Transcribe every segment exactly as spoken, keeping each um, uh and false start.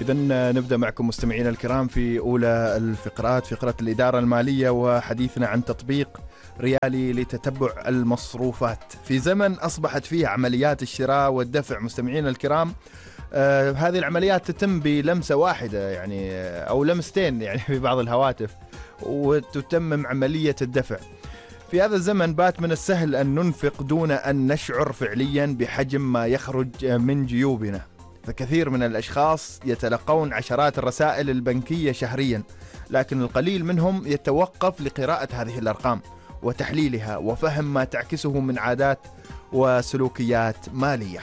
إذن نبدأ معكم مستمعينا الكرام في أولى الفقرات، فقرة الإدارة المالية، وحديثنا عن تطبيق ريالي لتتبع المصروفات في زمن أصبحت فيه عمليات الشراء والدفع. مستمعينا الكرام، آه هذه العمليات تتم بلمسة واحدة يعني أو لمستين يعني في بعض الهواتف، وتتمم عملية الدفع. في هذا الزمن بات من السهل أن ننفق دون أن نشعر فعليا بحجم ما يخرج من جيوبنا. فكثير من الأشخاص يتلقون عشرات الرسائل البنكية شهريا، لكن القليل منهم يتوقف لقراءة هذه الأرقام وتحليلها وفهم ما تعكسه من عادات وسلوكيات مالية.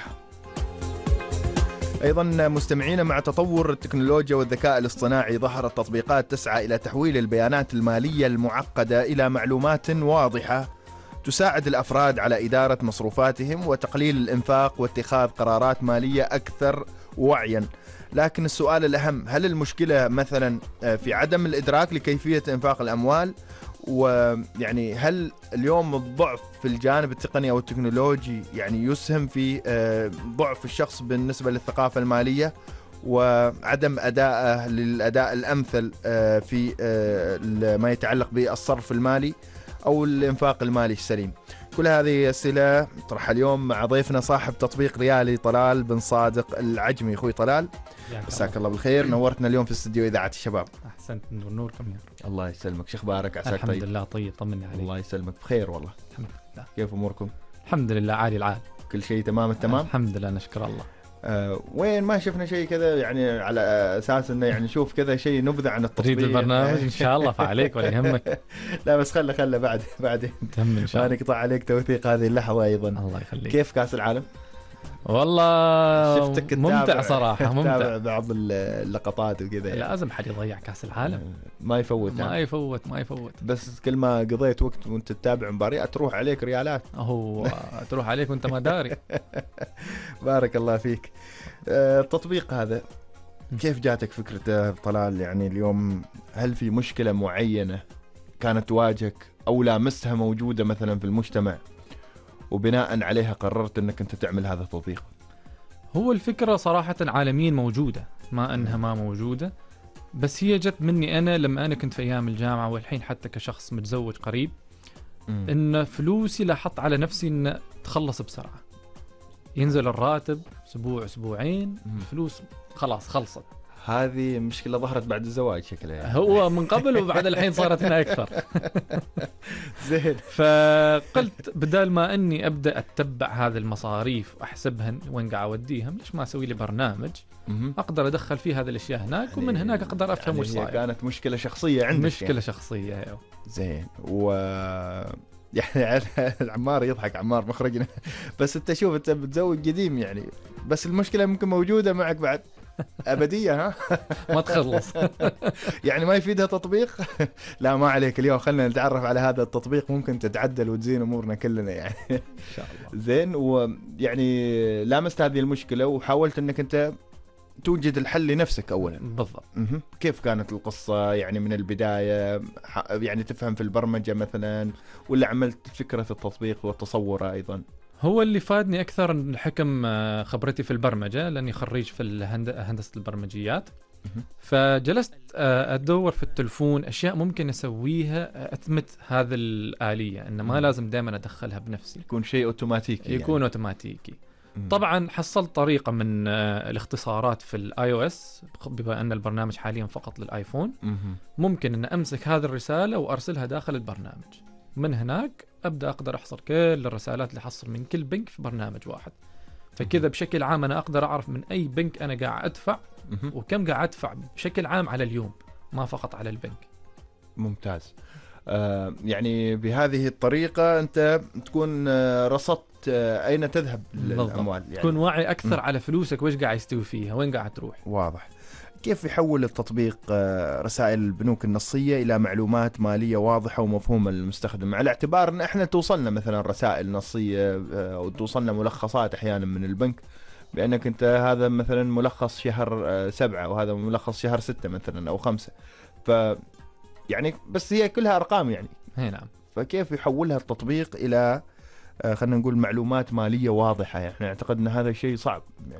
أيضا مستمعين، مع تطور التكنولوجيا والذكاء الاصطناعي ظهرت تطبيقات تسعى إلى تحويل البيانات المالية المعقدة إلى معلومات واضحة تساعد الأفراد على إدارة مصروفاتهم وتقليل الإنفاق واتخاذ قرارات مالية أكثر وعيا. لكن السؤال الأهم، هل المشكلة مثلا في عدم الإدراك لكيفية إنفاق الأموال؟ ويعني هل اليوم الضعف في الجانب التقني أو التكنولوجي يعني يسهم في ضعف الشخص بالنسبة للثقافة المالية وعدم أدائه للأداء الأمثل في ما يتعلق بالصرف المالي أو الإنفاق المالي السليم؟ كل هذه أسئلة طرحها اليوم مع ضيفنا صاحب تطبيق ريالي، طلال بن صادق العجمي. أخوي طلال، مساك الله بالخير، نورتنا اليوم في استديو إذاعة الشباب. أحسنت، نور نوركم يا الله يسلمك. شو أخبارك؟ عساك الحمد طيب؟ لله طيب، طمني عليك. الله يسلمك، بخير والله الحمد لله. كيف أموركم؟ الحمد لله عالي العال، كل شيء تمام التمام؟ الحمد لله نشكر الله. آه وين ما شفنا شيء كذا يعني على أساس إنه يعني نشوف كذا شيء نبذة عن التطبيق. تريد البرنامج إن شاء الله فعليك ولا يهمك. لا بس خله خله بعد بعدين تهم إن شاء الله. نقطع عليك توثيق هذه اللحظة أيضا. الله يخليك. كيف كأس العالم؟ والله شفتك ممتع صراحة، ممتع. بعض اللقطات وكذا يعني. لازم حد يضيع كأس العالم، ما يفوت ما يعني. يفوت ما يفوت. بس كل ما قضيت وقت وانت تتابع مباريات تروح عليك ريالات. هو تروح عليك وانت ما داري. بارك الله فيك. التطبيق هذا كيف جاتك فكرته طلال؟ يعني اليوم هل في مشكلة معينة كانت تواجهك أو لامستها موجودة مثلا في المجتمع وبناء عليها قررت أنك أنت تعمل هذا التطبيق؟ هو الفكرة صراحة عالميا موجودة، ما أنها ما موجودة، بس هي جت مني أنا لما أنا كنت في أيام الجامعة والحين حتى كشخص متزوج قريب. م. إن فلوسي لاحظت على نفسي إن تخلص بسرعة، ينزل الراتب أسبوع أسبوعين الفلوس خلاص خلصت. هذه مشكلة ظهرت بعد الزواج شكلها يعني. هو من قبل وبعد الحين صارت هنا أكثر. زين. فقلت بدال ما أني أبدأ أتبع هذه المصاريف وأحسبها وين قاعد أوديهم، ليش ما أسوي لي برنامج أقدر أدخل فيه هذه الأشياء هناك ومن هناك أقدر أفهم وش يعني صاير. كانت مشكلة شخصية عندك؟ مشكلة يعني. شخصية أيوه. زين. و يعني عمار يضحك، عمار مخرجنا. بس انت شوف، انت بتزوج قديم يعني، بس المشكلة ممكن موجودة معك بعد أبدية. ها ما تخلص. يعني ما يفيدها تطبيق. لا ما عليك، اليوم خلنا نتعرف على هذا التطبيق، ممكن تتعدل وتزين أمورنا كلنا يعني. إن شاء الله. زين. ويعني لامست هذه المشكلة وحاولت أنك أنت توجد الحل لنفسك أولا. بالضبط. كيف كانت القصة يعني من البداية؟ يعني تفهم في البرمجة مثلا، ولا عملت فكرة التطبيق والتصور أيضا؟ هو اللي فادني أكثر الحكم خبرتي في البرمجة، لأني خريج في هندسة البرمجيات. فجلست أدور في التلفون أشياء ممكن أسويها أتمت هذه الآلية، إن ما لازم دائما أدخلها بنفسي، يكون شيء أوتوماتيكي. يكون يعني. أوتوماتيكي. طبعا حصلت طريقة من الاختصارات في الاي او اس، بما أن البرنامج حاليا فقط للآيفون. ممكن أن أمسك هذه الرسالة وأرسلها داخل البرنامج، من هناك أبدأ أقدر أحصر كل الرسالات اللي حصل من كل بنك في برنامج واحد. فكذا بشكل عام أنا أقدر أعرف من أي بنك أنا قاعد أدفع وكم قاعد أدفع بشكل عام على اليوم، ما فقط على البنك. ممتاز. آه يعني بهذه الطريقة أنت تكون آه رصدت آه أين تذهب الأموال يعني. تكون واعي أكثر م. على فلوسك، وإيش قاعد يستوي فيها، وين قاعد تروح. واضح. كيف يحول التطبيق آه رسائل البنوك النصية إلى معلومات مالية واضحة ومفهومة للمستخدم، على اعتبار أن إحنا توصلنا مثلا رسائل نصية آه أو توصلنا ملخصات أحيانا من البنك بأنك أنت هذا مثلا ملخص شهر آه سبعة وهذا ملخص شهر ستة مثلا أو خمسة، ف يعني بس هي كلها أرقام يعني. نعم. فكيف يحولها التطبيق إلى خلينا نقول معلومات مالية واضحة؟ يعني احنا اعتقد أن هذا شيء صعب يعني.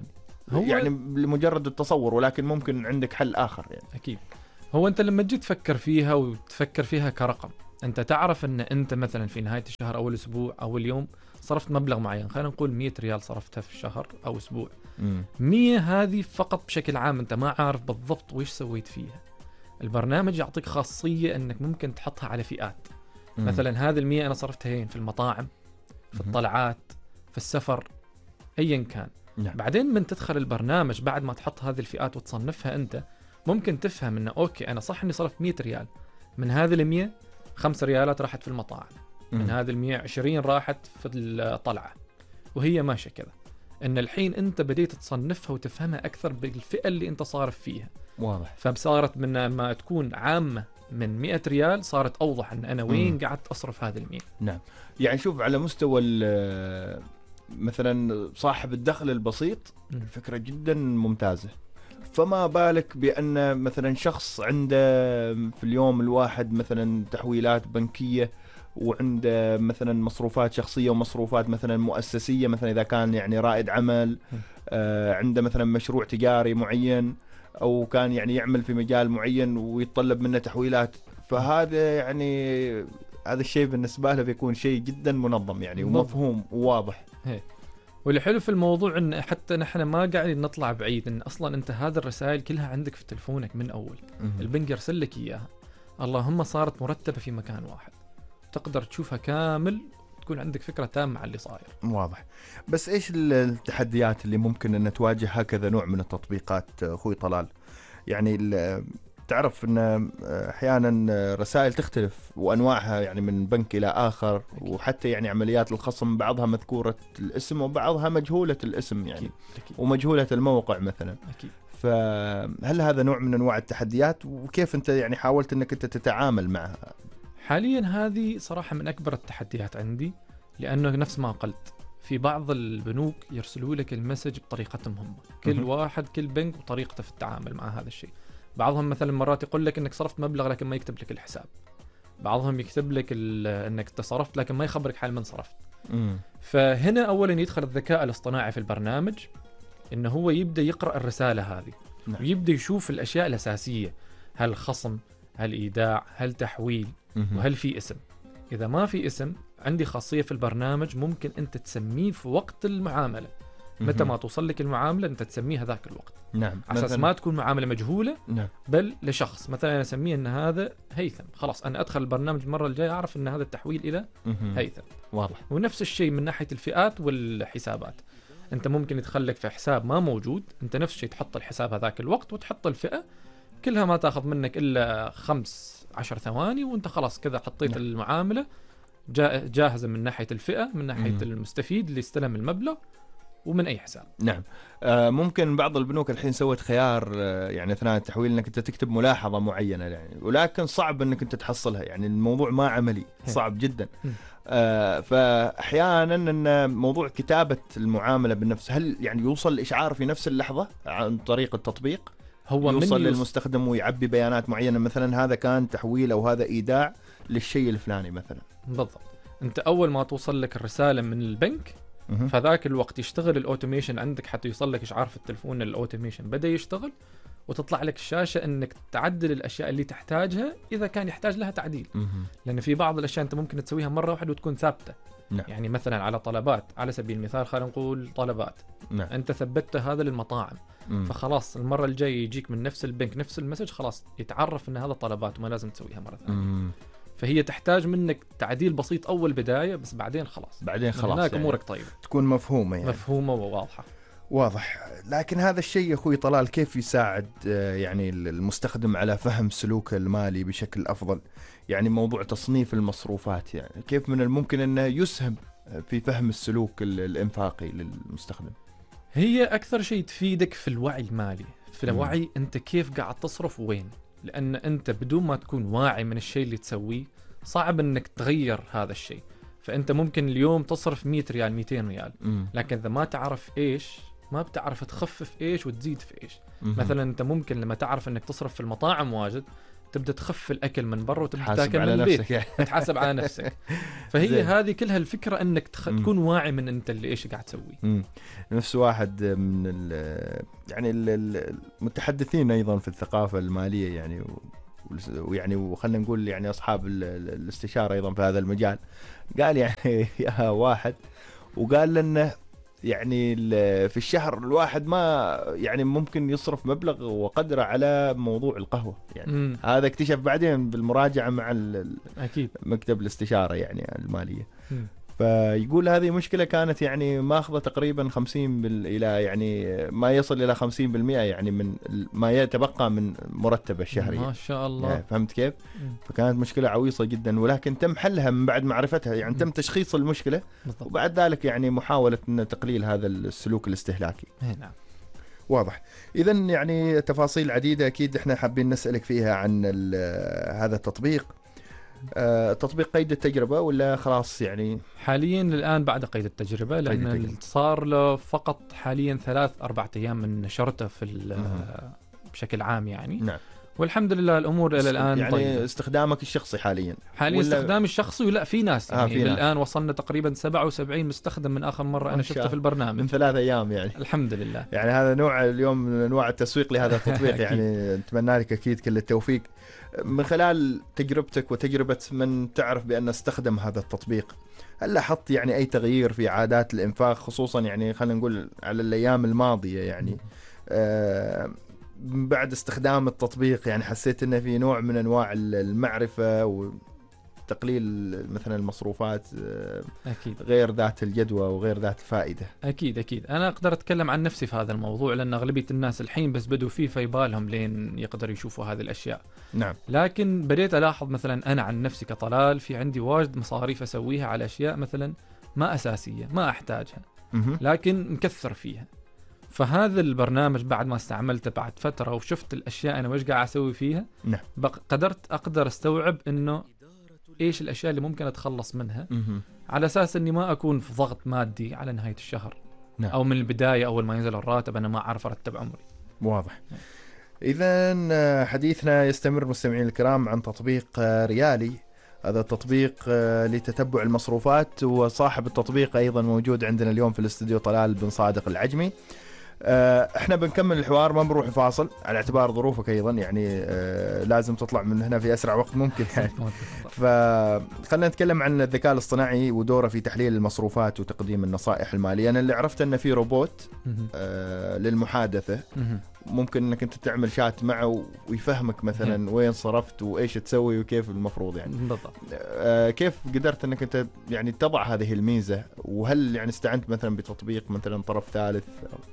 هو يعني لمجرد التصور، ولكن ممكن عندك حل آخر يعني. أكيد. هو أنت لما تجي تفكر فيها وتفكر فيها كرقم، أنت تعرف أن أنت مثلا في نهاية الشهر أو الأسبوع أو اليوم صرفت مبلغ معين، خلينا نقول مية ريال صرفتها في الشهر أو أسبوع. مم. مية هذه فقط بشكل عام أنت ما عارف بالضبط وإيش سويت فيها. البرنامج يعطيك خاصية أنك ممكن تحطها على فئات. مم. مثلا هذه المية أنا صرفتها هين في المطاعم، في الطلعات، في السفر، أيا كان. نعم. بعدين من تدخل البرنامج بعد ما تحط هذه الفئات وتصنفها أنت، ممكن تفهم أنه أوكي أنا صح أني صرفت مية ريال، من هذه المية خمس ريالات راحت في المطاعم، من مم. هذه المية عشرين راحت في الطلعة، وهي ماشية كذا. إن الحين أنت بديت تصنفها وتفهمها أكثر بالفئة اللي أنت صارف فيها. واضح. فصارت من ما تكون عامة من مئة ريال صارت أوضح أن أنا وين مم. قعدت أصرف هذه المية. نعم. يعني شوف على مستوى ال- مثلا صاحب الدخل البسيط مم. فكرة جدا ممتازة، فما بالك بأن مثلا شخص عنده في اليوم الواحد مثلا تحويلات بنكية، وعنده مثلا مصروفات شخصية ومصروفات مثلا مؤسسية، مثلا إذا كان يعني رائد عمل، آه عنده مثلا مشروع تجاري معين، أو كان يعني يعمل في مجال معين ويتطلب منه تحويلات. فهذا يعني هذا الشيء بالنسبة له بيكون شيء جدا منظم يعني ومفهوم وواضح. والحلو في الموضوع ان حتى نحن ما قاعدين نطلع بعيد، ان اصلا انت هذا الرسائل كلها عندك في تلفونك من اول. مم. البنك يرسل لك اياها، اللهم صارت مرتبة في مكان واحد، تقدر تشوفها كامل، تكون عندك فكرة تامة عن اللي صاير. واضح. بس ايش التحديات اللي ممكن ان تواجه هكذا نوع من التطبيقات اخوي طلال؟ يعني ال- تعرف ان احيانا رسائل تختلف وانواعها يعني من بنك الى اخر، وحتى يعني عمليات الخصم بعضها مذكورة الاسم وبعضها مجهولة الاسم يعني، أكيد. أكيد. ومجهولة الموقع مثلا. أكيد. فهل هذا نوع من انواع التحديات، وكيف انت يعني حاولت انك انت تتعامل معها؟ حاليا هذه صراحة من أكبر التحديات عندي، لأنه نفس ما قلت في بعض البنوك يرسلوا لك المسج بطريقتهم هم، كل مهم. واحد كل بنك وطريقته في التعامل مع هذا الشيء. بعضهم مثلا مرات يقول لك انك صرفت مبلغ لكن ما يكتب لك الحساب، بعضهم يكتب لك انك تصرفت لكن ما يخبرك حال من صرفت. مم. فهنا اولا يدخل الذكاء الاصطناعي في البرنامج، انه هو يبدا يقرا الرساله هذه، نعم. ويبدا يشوف الاشياء الاساسيه، هل خصم، هل ايداع، هل تحويل، مهم. وهل في اسم. اذا ما في اسم، عندي خاصيه في البرنامج ممكن انت تسميه في وقت المعامله، متى ما توصل لك المعامله انت تسميها ذاك الوقت. نعم. على اساس ما تكون معامله مجهوله، نعم. بل لشخص. مثلا انا اسميه ان هذا هيثم، خلاص انا ادخل البرنامج المره الجايه اعرف ان هذا التحويل الى مهم. هيثم. واضح. ونفس الشيء من ناحيه الفئات والحسابات، انت ممكن يدخل لك في حساب ما موجود، انت نفس الشيء تحط الحساب هذاك الوقت وتحط الفئه، كلها ما تاخذ منك الا خمس عشر ثواني، وانت خلاص كذا حطيت نعم. المعامله جا- جاهزه من ناحيه الفئه، من ناحيه مم. المستفيد اللي استلم المبلغ، ومن اي حساب. نعم. آه ممكن بعض البنوك الحين سوت خيار آه يعني اثناء التحويل انك انت تكتب ملاحظه معينه يعني، ولكن صعب انك انت تحصلها، يعني الموضوع ما عملي، صعب جدا. آه فاحيانا ان موضوع كتابه المعامله بالنفس، هل يعني يوصل الاشعار في نفس اللحظه عن طريق التطبيق؟ هو يوصل من يوص... للمستخدم ويعبي بيانات معينه، مثلا هذا كان تحويل او هذا ايداع للشيء الفلاني مثلا. بالضبط. انت اول ما توصل لك الرساله من البنك، مهم. فذاك الوقت يشتغل الاوتوميشن عندك، حتى يوصل لك اشعار في التلفون الاوتوميشن بدا يشتغل، وتطلع لك الشاشه انك تعدل الاشياء اللي تحتاجها اذا كان يحتاج لها تعديل. مهم. لان في بعض الاشياء انت ممكن تسويها مره واحده وتكون ثابته. نعم. يعني مثلا على طلبات، على سبيل المثال خلينا نقول طلبات، نعم. انت ثبتت هذا للمطاعم، مم. فخلاص المره الجايه يجيك من نفس البنك نفس المسج، خلاص يتعرف ان هذا طلبات وما لازم تسويها مره ثانيه. مم. فهي تحتاج منك تعديل بسيط اول بدايه، بس بعدين خلاص بعدين خلاص هناك يعني امورك طيبه تكون مفهومه يعني. مفهومه وواضحه. واضح. لكن هذا الشيء يا اخوي طلال كيف يساعد آه، يعني المستخدم على فهم سلوكه المالي بشكل افضل؟ يعني موضوع تصنيف المصروفات، يعني كيف من الممكن انه يسهم في فهم السلوك ال- الانفاقي للمستخدم؟ هي اكثر شيء تفيدك في الوعي المالي، في مم. الوعي انت كيف قاعد تصرف وين. لان انت بدون ما تكون واعي من الشيء اللي تسويه صعب انك تغير هذا الشيء. فانت ممكن اليوم تصرف مية ريال مئتين ريال، مم. لكن اذا ما تعرف ايش، ما بتعرف تخفف ايش وتزيد في ايش. مم. مثلا انت ممكن لما تعرف انك تصرف في المطاعم واجد، تبدا تخف الاكل من برا وتبدا حاسب تاكل على من نفسك البيت يعني. تحاسب على نفسك. فهي زين. هذه كلها الفكره انك تخ... مم. تكون واعي من انت اللي ايش قاعد تسوي. مم. نفس واحد من ال يعني ال- المتحدثين ايضا في الثقافه الماليه يعني و- ويعني وخلنا نقول يعني اصحاب ال- ال- الاستشاره ايضا في هذا المجال، قال يعني يا واحد وقال لنا يعني ال- في الشهر الواحد ما يعني ممكن يصرف مبلغ وقدره على موضوع القهوه يعني. مم. هذا اكتشف بعدين بالمراجعه مع ال- اكيد. مكتب الاستشاره يعني الماليه. مم. فيقول هذه مشكلة كانت يعني ماخذة تقريبا خمسين بال... إلى يعني ما يصل إلى خمسين بالمئة يعني من ما يتبقى من مرتبه الشهري. ما شاء الله. يعني فهمت كيف؟ مم. فكانت مشكلة عويصة جدا، ولكن تم حلها من بعد معرفتها يعني. مم. تم تشخيص المشكلة بالضبط. وبعد ذلك يعني محاولة إن تقليل هذا السلوك الاستهلاكي. إيه نعم. واضح. إذا يعني تفاصيل عديدة أكيد إحنا حابين نسألك فيها عن ال- هذا التطبيق. آه، تطبيق قيد التجربة ولا خلاص يعني؟ حاليا الان بعد قيد التجربه، لان التجربة. صار له فقط حاليا ثلاث اربع ايام من نشرته في ال- مم. بشكل عام يعني. نعم. والحمد لله الامور الى الان يعني طيبه. استخدامك الشخصي حاليا حاليا ولا- استخدامي الشخصي ولا في ناس آه، يعني في ناس. الان وصلنا تقريبا سبعة وسبعين مستخدم من اخر مره ما انا شاء شفته في البرنامج من ثلاث ايام يعني. الحمد لله. يعني هذا نوع اليوم من انواع التسويق لهذا التطبيق أكيد. يعني. نتمنى لك اكيد كل التوفيق. من خلال تجربتك وتجربه من تعرف بان استخدم هذا التطبيق، هل لاحظت يعني اي تغيير في عادات الانفاق، خصوصا يعني خلينا نقول على الايام الماضيه يعني آه بعد استخدام التطبيق؟ يعني حسيت انه في نوع من انواع المعرفه وتقليل مثلا المصروفات آه اكيد غير ذات الجدوى وغير ذات الفائده. اكيد اكيد انا اقدر اتكلم عن نفسي في هذا الموضوع، لان اغلبيه الناس الحين بس بدوا فيه فيبالهم لين يقدروا يشوفوا هذه الاشياء. نعم. لكن بديت الاحظ مثلا انا عن نفسي كطلال في عندي واجد مصاريف اسويها على اشياء مثلا ما اساسيه ما احتاجها مه. لكن مكثر فيها. فهذا البرنامج بعد ما استعملته بعد فتره وشفت الاشياء انا وش قاعد اسوي فيها، نعم. بق- قدرت اقدر استوعب انه ايش الاشياء اللي ممكن اتخلص منها، مه. على اساس اني ما اكون في ضغط مادي على نهايه الشهر. نعم. او من البدايه اول ما ينزل الراتب انا ما اعرف ارتب عمري. واضح. إذا حديثنا يستمر مستمعين الكرام عن تطبيق ريالي. هذا التطبيق لتتبع المصروفات، وصاحب التطبيق أيضا موجود عندنا اليوم في الاستوديو طلال بن صادق العجمي. احنا بنكمل الحوار، ما بنروح فاصل على اعتبار ظروفك ايضا يعني لازم تطلع من هنا في اسرع وقت ممكن يعني. فخلنا نتكلم عن الذكاء الاصطناعي ودوره في تحليل المصروفات وتقديم النصائح الماليه. انا اللي عرفت انه في روبوت للمحادثه، ممكن انك انت تعمل شات معه ويفهمك مثلا وين صرفت وايش تسوي وكيف المفروض يعني. بالضبط. كيف قدرت انك انت يعني تضع هذه الميزه؟ وهل يعني استعنت مثلا بتطبيق مثلا طرف ثالث؟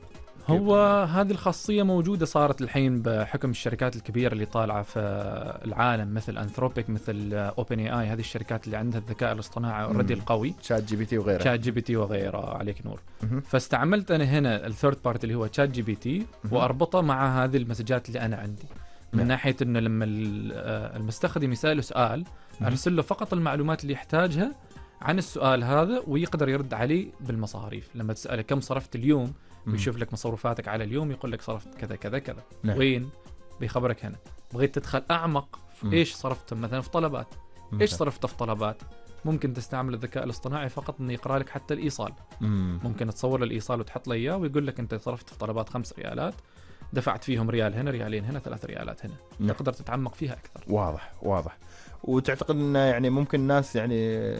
هو هذه الخاصية موجودة صارت الحين بحكم الشركات الكبيرة اللي طالعة في العالم، مثل أنثروبيك، مثل أوبن اي اي، هذه الشركات اللي عندها الذكاء الاصطناعي اوريدي القوي، شات جي بي تي وغيره، شات جي بي تي وغيره، عليك نور. مه. فاستعملت أنا هنا الثيرد بارتي اللي هو شات جي بي تي وأربطه مع هذه المسجات اللي أنا عندي، من نعم. ناحية إنه لما المستخدم يسأله سؤال أرسل له فقط المعلومات اللي يحتاجها عن السؤال هذا ويقدر يرد عليه بالمصاريف. لما تسأله كم صرفت اليوم بيشوف لك مصروفاتك على اليوم، يقول لك صرفت كذا كذا كذا. نعم. وين بيخبرك هنا. بغيت تدخل أعمق في مم. إيش صرفتهم مثلا في طلبات، مم. إيش صرفت في طلبات، ممكن تستعمل الذكاء الاصطناعي فقط إنه يقرأ لك حتى الإيصال. مم. ممكن تصور الإيصال وتحط له إياه ويقول لك أنت صرفت في طلبات خمس ريالات، دفعت فيهم ريال هنا، ريالين هنا، ثلاث ريالات هنا. نعم. تقدر تتعمق فيها أكثر. واضح واضح. وتعتقد أنه يعني ممكن الناس يعني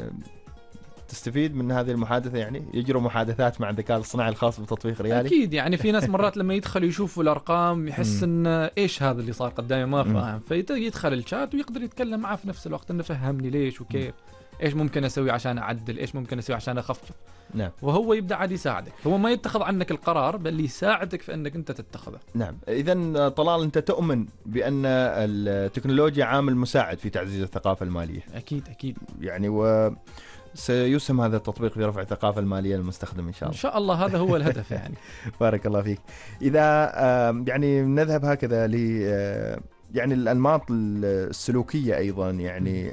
تستفيد من هذه المحادثة، يعني يجروا محادثات مع الذكاء الاصطناعي الخاص بتطبيق ريالي؟ أكيد يعني في ناس مرات لما يدخلوا يشوفوا الأرقام يحس إن إيش هذا اللي صار قدامي ما فاهم، فيدخل الشات ويقدر يتكلم معه في نفس الوقت إنه فهمني ليش وكيف، إيش ممكن أسوي عشان أعدل، إيش ممكن أسوي عشان أخفف. نعم. وهو يبدأ عاد يساعدك، هو ما يتخذ عنك القرار بل يساعدك في أنك أنت تتخذه. نعم. إذن طلال أنت تؤمن بأن التكنولوجيا عامل مساعد في تعزيز الثقافة المالية؟ أكيد أكيد يعني و سيسهم هذا التطبيق في رفع الثقافة المالية للمستخدم إن شاء الله. إن شاء الله هذا هو الهدف يعني. بارك الله فيك. إذا يعني نذهب هكذا ل يعني الأنماط السلوكية أيضا، يعني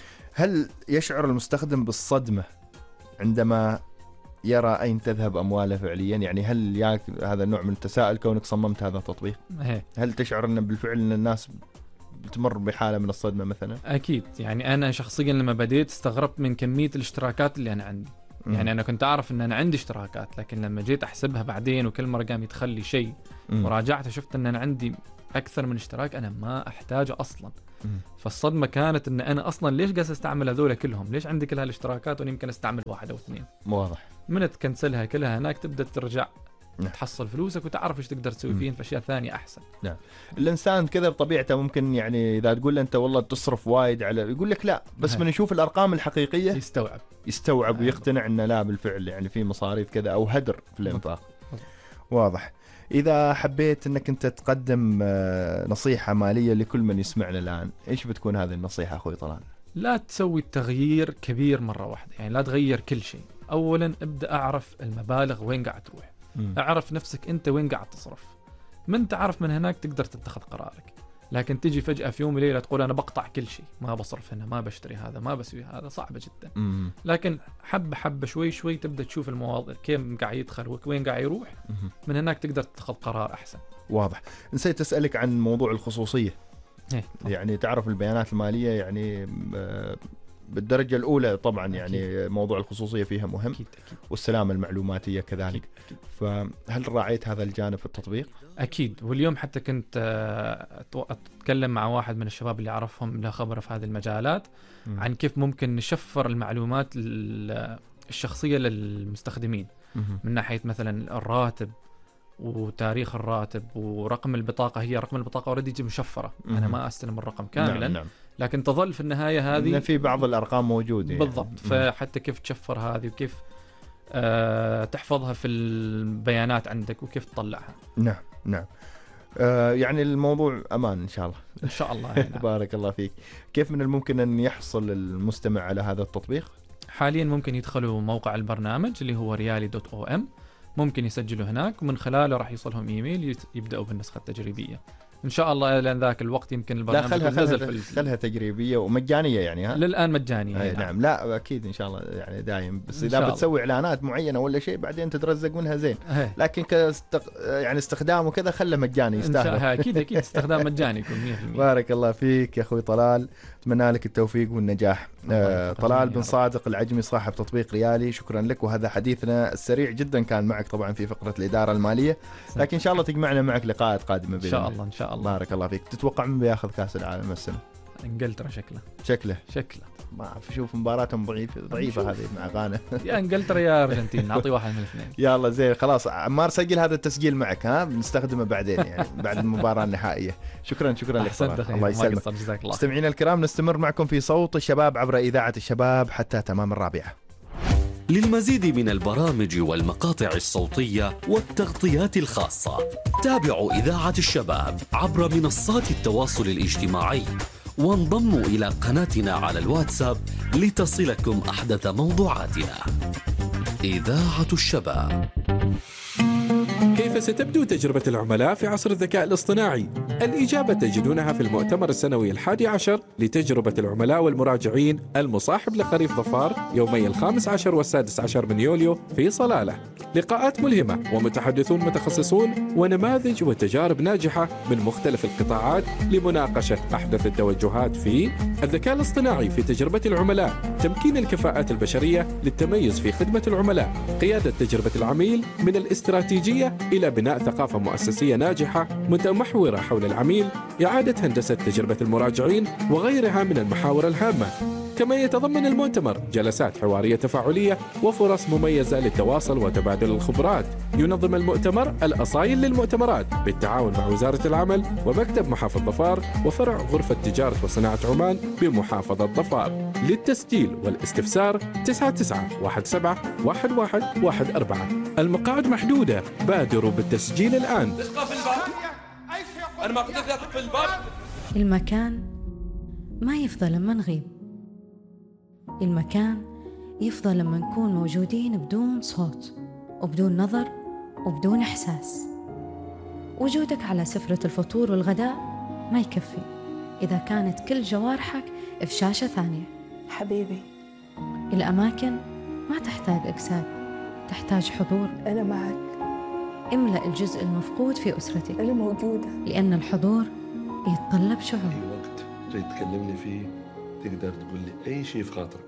هل يشعر المستخدم بالصدمة عندما يرى أين تذهب أمواله فعليا؟ يعني هل ياك هذا النوع من التساؤل كونك صممت هذا التطبيق؟ هي. هل تشعر أن بالفعل أن الناس تمر بحالة من الصدمة مثلا؟ أكيد، يعني أنا شخصيا لما بديت استغربت من كمية الاشتراكات اللي أنا عندي. م. يعني أنا كنت أعرف أن أنا عندي اشتراكات، لكن لما جيت أحسبها بعدين وكل مرة قام يدخل لي شيء وراجعت وشفت أن أنا عندي أكثر من اشتراك أنا ما أحتاجه أصلا. م. فالصدمة كانت أن أنا أصلا ليش قاس أستعمل هذول كلهم؟ ليش عندي كل هالاشتراكات وأنا يمكن أستعمل واحد أو اثنين؟ واضح. من تكنسلها كلها هناك تبدأ ترجع نعم. تحصل فلوسك وتعرف ايش تقدر تسوي فيه في اشياء ثانيه احسن. نعم. الانسان كذا بطبيعته ممكن يعني اذا تقول له انت والله تصرف وايد على، يقول لك لا، بس من يشوف الارقام الحقيقيه يستوعب يستوعب هاي. ويقتنع انه لا بالفعل يعني في مصاريف كذا او هدر في الانفاق. واضح. اذا حبيت انك انت تقدم نصيحه ماليه لكل من يسمعنا الان، ايش بتكون هذه النصيحه اخوي طلال؟ لا تسوي تغيير كبير مره واحده، يعني لا تغير كل شيء. اولا ابدا اعرف المبالغ وين قاعد تروح، م. اعرف نفسك انت وين قاعد تصرف، من تعرف من هناك تقدر تتخذ قرارك. لكن تجي فجأة في يوم وليلة تقول أنا بقطع كل شيء، ما بصرف هنا، ما بشتري هذا، ما بسوي هذا، صعبة جدا. م. لكن حبة حبة شوي شوي تبدأ تشوف المواضيع كيف قاعد يدخل وين قاعد يروح، م. من هناك تقدر تتخذ قرار أحسن. واضح. نسيت أسألك عن موضوع الخصوصية. إيه. يعني تعرف البيانات المالية يعني بالدرجة الأولى طبعا، يعني أكيد. موضوع الخصوصية فيها مهم. أكيد أكيد. والسلامة المعلوماتية كذلك. أكيد أكيد. فهل راعيت هذا الجانب في التطبيق؟ أكيد. واليوم حتى كنت أتكلم مع واحد من الشباب اللي أعرفهم له خبرة في هذه المجالات م. عن كيف ممكن نشفر المعلومات الشخصية للمستخدمين م. من ناحية مثلا الراتب وتاريخ الراتب ورقم البطاقة. هي رقم البطاقة أوريدي مشفرة، م. أنا ما أستلم الرقم كاملا. نعم نعم. لكن تظل في النهاية هذه إن في بعض الأرقام موجودة بالضبط. يعني. فحتى كيف تشفر هذه وكيف آه تحفظها في البيانات عندك وكيف تطلعها. نعم نعم. آه يعني الموضوع أمان إن شاء الله. إن شاء الله. نعم. بارك الله فيك. كيف من الممكن أن يحصل المستمع على هذا التطبيق؟ حاليا ممكن يدخلوا موقع البرنامج اللي هو ريالي دوت أو إم، ممكن يسجلوا هناك ومن خلاله راح يوصلهم إيميل يبدأوا بالنسخة التجريبية إن شاء الله. لأن ذاك الوقت يمكن البرنامج لا خلها نزل خلها, في خلها تجريبية ومجانية يعني ها؟ للآن مجانية. نعم. نعم لا أكيد إن شاء الله يعني دايم، بس إذا بتسوي إعلانات معينة ولا شيء بعدين تترزق منها زين. هي. لكن كاستق... يعني استخدامه كذا خله مجاني يستاهل. أكيد أكيد استخدام مجاني يكون مية بالمية. بارك الله فيك يا أخوي طلال، أتمنى لك التوفيق والنجاح. آه طلال بن صادق العجمي صاحب تطبيق ريالي، شكرا لك. وهذا حديثنا السريع جدا كان معك طبعا في فقرة الإدارة المالية، لكن إن شاء الله تجمعنا معك لقاءات قادمة بإذن الله. إن شاء الله إن شاء الله. بارك الله فيك. تتوقع من بياخذ كأس العالم السنة؟ انجلترا. شكله شكله شكله ما اعرف، اشوف مباراتهم ضعيفه ضعيفه هذه مع غانا. يا انجلترا يا ارجنتين، نعطي واحد من الاثنين. يلا زين خلاص عمار سجل هذا التسجيل معك، ها بنستخدمه بعدين يعني بعد المباراه النهائيه. شكرا شكرا لك. الله يسلمك. مستمعينا الكرام نستمر معكم في صوت الشباب عبر اذاعه الشباب حتى تمام الرابعه. للمزيد من البرامج والمقاطع الصوتية والتغطيات الخاصة تابعوا إذاعة الشباب عبر منصات التواصل الاجتماعي، وانضموا إلى قناتنا على الواتساب لتصلكم أحدث موضوعاتنا. إذاعة الشباب. كيف ستبدو تجربة العملاء في عصر الذكاء الاصطناعي؟ الإجابة تجدونها في المؤتمر السنوي الحادي عشر لتجربة العملاء والمراجعين المصاحب لخريف ظفار يومي الخامس عشر والسادس عشر من يوليو في صلالة. لقاءات ملهمة ومتحدثون متخصصون ونماذج وتجارب ناجحة من مختلف القطاعات لمناقشة أحدث التوجهات في الذكاء الاصطناعي في تجربة العملاء، تمكين الكفاءات البشرية للتميز في خدمة العملاء، قيادة تجربة العميل من الاستراتيجية إلى بناء ثقافة مؤسسية ناجحة متمحورة حول العميل، إعادة هندسة تجربة المراجعين وغيرها من المحاور الهامة. كما يتضمن المؤتمر جلسات حوارية تفاعلية وفرص مميزة للتواصل وتبادل الخبرات. ينظم المؤتمر الأصايل للمؤتمرات بالتعاون مع وزارة العمل ومكتب محافظ ظفار وفرع غرفة تجارة وصناعة عمان بمحافظة ظفار. للتسجيل والاستفسار تسعة تسعة واحد سبعة واحد واحد واحد أربعة. المقاعد محدودة، بادروا بالتسجيل الآن. أنا ما قدرت أقفل الباب. المكان ما يفضل لما نغيب، المكان يفضل لما نكون موجودين بدون صوت وبدون نظر وبدون إحساس. وجودك على سفرة الفطور والغداء ما يكفي إذا كانت كل جوارحك في شاشة ثانية. حبيبي، الأماكن ما تحتاج أجساد، تحتاج حضور. أنا معك. املأ الجزء المفقود في أسرتك. أنا موجودة. لأن الحضور يتطلب شعور. جاي تكلمني فيه تقدر تقول لي أي شيء في خاطرك.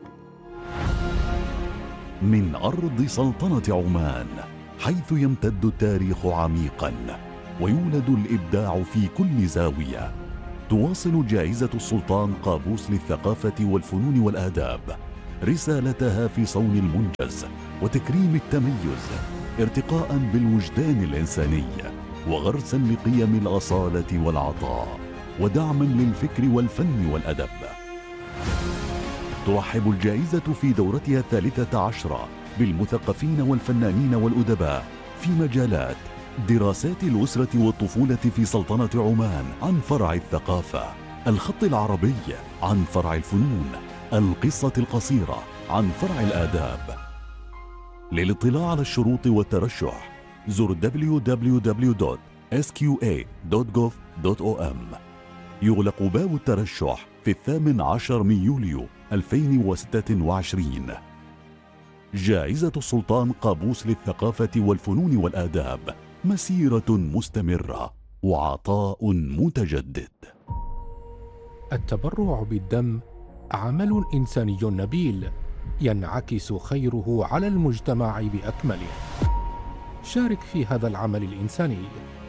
من أرض سلطنة عمان، حيث يمتد التاريخ عميقا ويولد الإبداع في كل زاوية، تواصل جائزة السلطان قابوس للثقافة والفنون والآداب رسالتها في صون المنجز وتكريم التميز، ارتقاء بالوجدان الإنساني وغرسا لقيم الأصالة والعطاء ودعما للفكر والفن والأدب. ترحب الجائزة في دورتها الثالثة عشرة بالمثقفين والفنانين والأدباء في مجالات دراسات الأسرة والطفولة في سلطنة عمان عن فرع الثقافة، الخط العربي عن فرع الفنون، القصة القصيرة عن فرع الآداب. للاطلاع على الشروط والترشح زر دبليو دبليو دبليو دوت إس كيو إيه دوت جوف دوت أو إم. يغلق باب الترشح في الثامن عشر من يوليو ألفين وستة وعشرين. جائزة السلطان قابوس للثقافة والفنون والآداب، مسيرة مستمرة وعطاء متجدد. التبرع بالدم عمل إنساني نبيل ينعكس خيره على المجتمع بأكمله. شارك في هذا العمل الإنساني.